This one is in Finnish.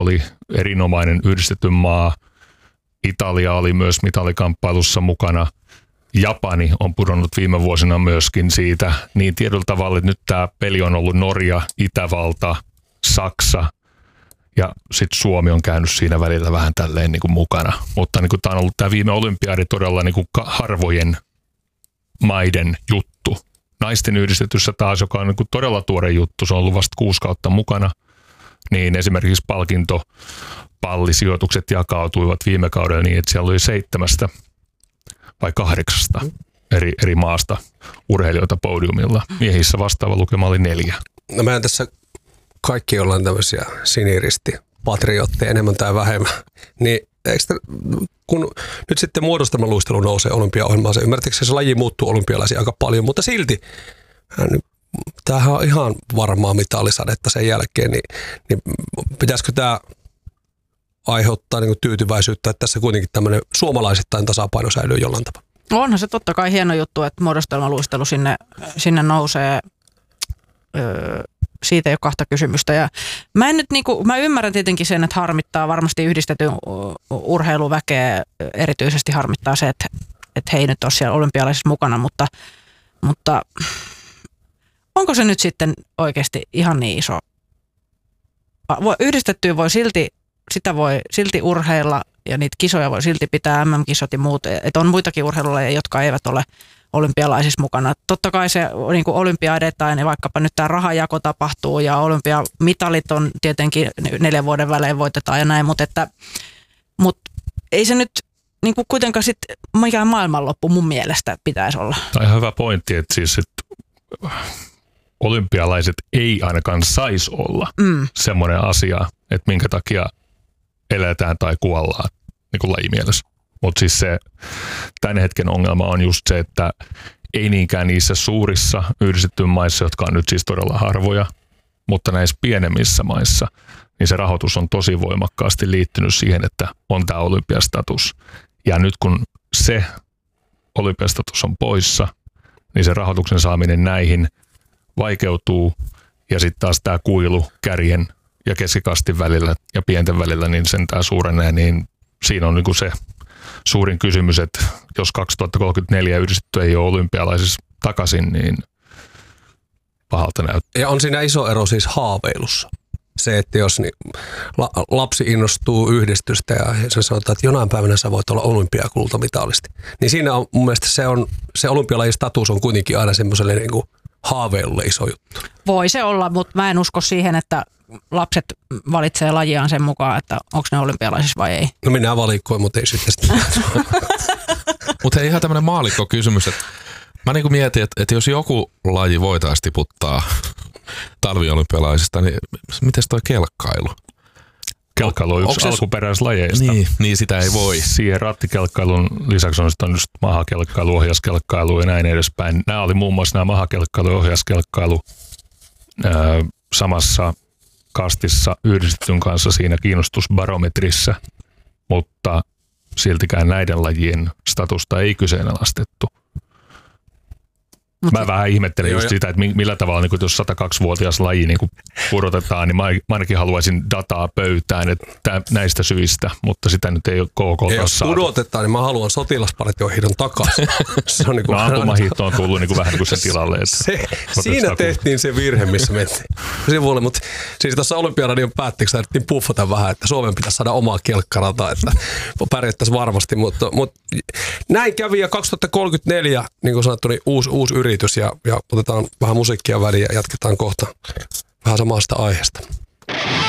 oli erinomainen yhdistetty maa. Italia oli myös mitalikamppailussa mukana. Japani on pudonnut viime vuosina myöskin siitä. Niin tietyllä tavalla, että nyt tämä peli on ollut Norja, Itävalta, Saksa ja sitten Suomi on käynyt siinä välillä vähän tälleen niin kuin mukana. Mutta niin kuin tämä on ollut tämä viime olympiadi todella niin kuin harvojen maiden juttu. Naisten yhdistetyssä taas, joka on niin kuin todella tuore juttu, se on ollut vasta 6 kautta mukana, niin esimerkiksi palkintopallisijoitukset jakautuivat viime kaudella niin, että siellä oli 7 vai 8 eri maasta urheilijoita podiumilla. Miehissä vastaava lukema oli 4. No meidän tässä kaikki ollaan tämmöisiä siniristi-patriotteja enemmän tai vähemmän. Niin kun nyt sitten muodostelmaluistelu nousee olympiaohjelmaan, se ymmärtääkö se laji muuttuu olympialaisiin aika paljon, mutta silti tämähän on ihan varmaa mitalisadetta sen jälkeen, niin pitäisikö tämä aiheuttaa niin kuin tyytyväisyyttä, että tässä kuitenkin tämmöinen suomalaisittain tasapaino säilyy jollain tavalla? Onhan se totta kai hieno juttu, että muodostelmaluistelu sinne nousee. Siitä ei ole kahta kysymystä. Ja mä ymmärrän tietenkin sen, että harmittaa varmasti yhdistetyn urheiluväkeä, erityisesti harmittaa se, että he ei nyt ole siellä olympialaisissa mukana, mutta onko se nyt sitten oikeasti ihan niin iso? Yhdistettyä voi silti urheilla ja niitä kisoja voi silti pitää, MM-kisot ja muut, että on muitakin urheilulajeja, jotka eivät ole olympialaisissa mukana. Totta kai se niin kuin olympiadetaan ja vaikkapa nyt tämä rahajako tapahtuu ja olympiamitalit on tietenkin 4 vuoden välein voitetaan ja näin, mutta ei se nyt niin kuin kuitenkaan sitten mikään maailmanloppu mun mielestä pitäisi olla. Tämä on ihan hyvä pointti, että siis olympialaiset ei ainakaan saisi olla semmoinen asia, että minkä takia eletään tai kuollaan niin kuin lajimielessä. Mutta siis se tämän hetken ongelma on just se, että ei niinkään niissä suurissa yhdistettyjen maissa, jotka on nyt siis todella harvoja, mutta näissä pienemmissä maissa, niin se rahoitus on tosi voimakkaasti liittynyt siihen, että on tämä olympiastatus. Ja nyt kun se olympiastatus on poissa, niin se rahoituksen saaminen näihin vaikeutuu. Ja sitten taas tämä kuilu kärjen ja keskikastin välillä ja pienten välillä, niin sen tämä suurenee, niin siinä on niinku se suurin kysymys, että jos 2034 yhdistetty ei ole olympialaisissa takaisin, niin pahalta näyttää. Ja on siinä iso ero siis haaveilussa. Se, että jos lapsi innostuu yhdistystä ja se sanotaan, että jonain päivänä sä voit olla olympiakultamitalisti, niin siinä on mun mielestä se olympialajin status on kuitenkin aina semmoiselle niin kuin haaveilulle iso juttu. Voi se olla, mutta mä en usko siihen, että lapset valitsee lajiaan sen mukaan, että onko ne olympialaisissa vai ei. No minä valikoin, mutta ei sitten sitä. Mutta hei, ihan tämmöinen maallikko kysymys, että mä niin kuin mietin, että jos joku laji voitaisiin tiputtaa talviolympialaisista, niin mites toi kelkkailu? Kelkkailu on yksi alkuperäislajeista. Niin, sitä ei voi. Siihen rattikelkkailun lisäksi on just mahakelkkailu, ohjaskelkkailu ja näin edespäin. Nämä oli muun muassa nämä mahakelkkailu ja ohjaskelkkailu samassa kastissa yhdistetyn kanssa siinä kiinnostusbarometrissä, mutta siltikään näiden lajien statusta ei kyseenalaistettu. Mä vähän ihmettelen just sitä, että millä tavalla, niin jos 102-vuotias laji niin pudotetaan, niin mä ainakin haluaisin dataa pöytään että näistä syistä, mutta sitä nyt ei ole KK jos pudotetaan, niin mä haluan sotilaspartiohiidon takaisin. Se on no ampumahiihto on tullut niin vähän niin kuin sen tilalle. Siinä tehtiin se virhe, missä mentiin sivulle, mutta siis tuossa Olympiaradion päätteeksi tarvittiin puffata vähän, että Suomen pitäisi saada omaa kelkkarata, että pärjättäisiin varmasti, mutta näin kävi ja 2034, niin kuin sanottu, niin uusi yritys ja otetaan vähän musiikkia väliin ja jatketaan kohta vähän samasta aiheesta.